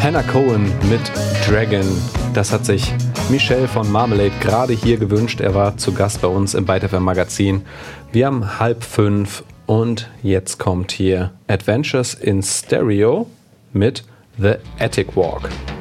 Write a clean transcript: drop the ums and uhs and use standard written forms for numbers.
Hannah Cohen mit Dragon. Das hat sich Michel von Marmalade gerade hier gewünscht. Er war zu Gast bei uns im Byte FM Magazin. Wir haben 4:30 und jetzt kommt hier Adventures in Stereo mit The Attic Walk.